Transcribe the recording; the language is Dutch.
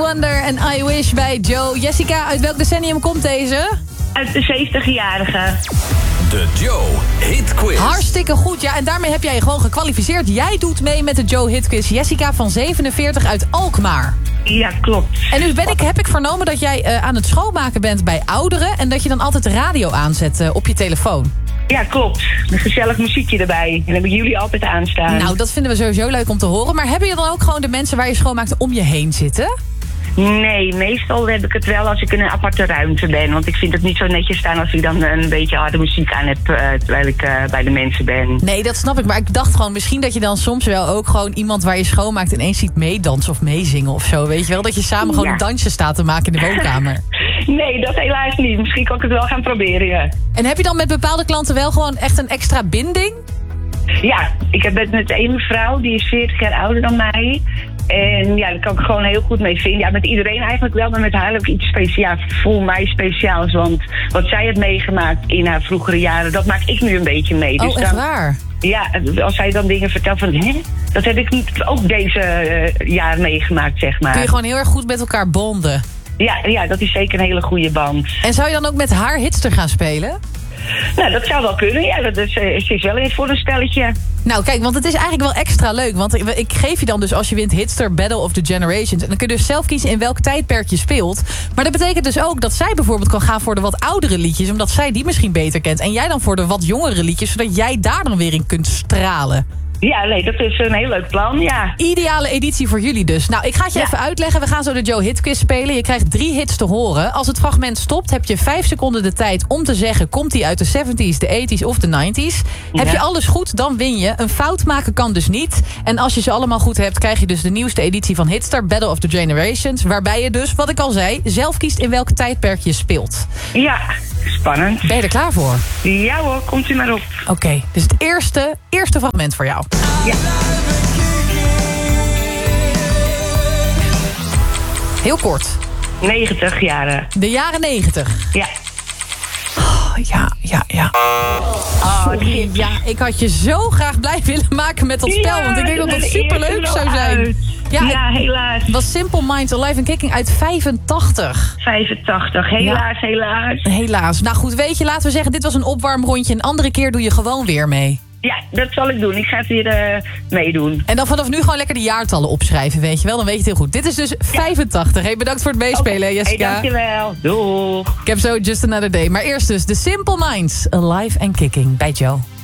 Wonder en I Wish bij Joe. Jessica, uit welk decennium komt deze? Uit de 70-jarige. De Joe Hit Quiz. Hartstikke goed, ja. En daarmee heb jij je gewoon gekwalificeerd. Jij doet mee met de Joe Hit Quiz. Jessica van 47 uit Alkmaar. Ja, klopt. En nu heb ik vernomen dat jij aan het schoonmaken bent bij ouderen... en dat je dan altijd de radio aanzet op je telefoon. Ja, klopt. Een gezellig muziekje erbij. En dan hebben jullie altijd aanstaan. Nou, dat vinden we sowieso leuk om te horen. Maar hebben je dan ook gewoon de mensen waar je schoonmaakt om je heen zitten? Nee, meestal heb ik het wel als ik in een aparte ruimte ben. Want ik vind het niet zo netjes staan als ik dan een beetje harde muziek aan heb... terwijl ik bij de mensen ben. Nee, dat snap ik. Maar ik dacht gewoon misschien dat je dan soms wel ook gewoon iemand waar je schoonmaakt... ineens ziet meedansen of meezingen of zo. Weet je wel? Dat je samen gewoon een dansje staat te maken in de woonkamer. Nee, dat helaas niet. Misschien kan ik het wel gaan proberen, ja. En heb je dan met bepaalde klanten wel gewoon echt een extra binding? Ja, ik heb het met één mevrouw, die is 40 jaar ouder dan mij... En ja, daar kan ik gewoon heel goed mee vinden. Ja, met iedereen eigenlijk wel, maar met haar heb ik iets speciaals, voor mij speciaals. Want wat zij heeft meegemaakt in haar vroegere jaren, dat maak ik nu een beetje mee. Oh, dus echt waar? Ja, als zij dan dingen vertelt van, hè, dat heb ik niet ook deze jaar meegemaakt, zeg maar. Kun je gewoon heel erg goed met elkaar bonden? Ja, dat is zeker een hele goede band. En zou je dan ook met haar hitster gaan spelen? Nou, dat zou wel kunnen. Ja, dat is, ze is wel eens voor een stelletje. Nou, kijk, want het is eigenlijk wel extra leuk. Want ik geef je dan dus, als je wint, Hitster Battle of the Generations. En dan kun je dus zelf kiezen in welk tijdperk je speelt. Maar dat betekent dus ook dat zij bijvoorbeeld kan gaan voor de wat oudere liedjes. Omdat zij die misschien beter kent. En jij dan voor de wat jongere liedjes. Zodat jij daar dan weer in kunt stralen. Ja, nee, dat is een heel leuk plan, ja. Ideale editie voor jullie dus. Nou, ik ga het je even uitleggen. We gaan zo de Joe Hit Quiz spelen. Je krijgt 3 hits te horen. Als het fragment stopt, heb je 5 seconden de tijd om te zeggen... komt die uit de 70s, de 80s of de 90s? Heb je alles goed, dan win je. Een fout maken kan dus niet. En als je ze allemaal goed hebt, krijg je dus de nieuwste editie van Hitster Battle of the Generations. Waarbij je dus, wat ik al zei, zelf kiest in welk tijdperk je speelt. Ja, spannend. Ben je er klaar voor? Ja hoor, komt u maar op. Oké, dus het eerste fragment voor jou. Ja. Heel kort. 90 jaren. De jaren 90. Ja. Oh, ja. Ja, ik had je zo graag blij willen maken met dat spel. Want ik denk dat dat superleuk zou zijn. Ja, helaas. Het was Simple Minds Alive and Kicking uit 85. 85, helaas, helaas. Helaas. Nou goed, weet je, laten we zeggen, dit was een opwarmrondje. Een andere keer doe je gewoon weer mee. Ja, dat zal ik doen. Ik ga het weer meedoen. En dan vanaf nu gewoon lekker de jaartallen opschrijven, weet je wel. Dan weet je het heel goed. Dit is dus 85. Hey, bedankt voor het meespelen, Jessica. Hey, dankjewel. Doeg. Ik heb zo Just Another Day. Maar eerst dus de Simple Minds Alive and Kicking bij Joe.